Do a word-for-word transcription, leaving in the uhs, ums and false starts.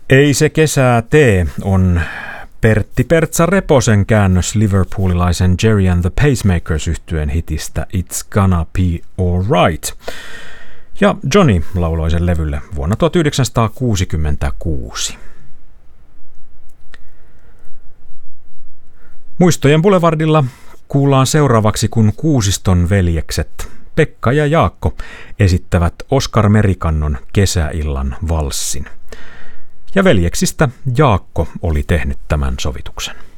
Ei se kesää tee on Pertti Pertsa Reposen käännös liverpoolilaisen Gerry and the Pacemakers -yhtyeen hitistä It's Gonna Be Alright. Ja Johnny lauloi sen levylle vuonna tuhatyhdeksänsataakuusikymmentäkuusi. Muistojen Boulevardilla kuullaan seuraavaksi, kun Kuusiston veljekset Pekka ja Jaakko esittävät Oskar Merikannon Kesäillan valssin. Ja veljeksistä Jaakko oli tehnyt tämän sovituksen.